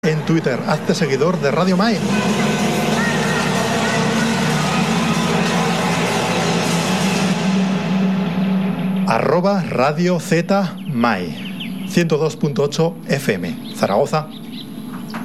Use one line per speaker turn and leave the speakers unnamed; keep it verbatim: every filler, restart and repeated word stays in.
En Twitter, hazte seguidor de Radio Mai. Arroba Radio Z Mai. ciento dos punto ocho F M, Zaragoza.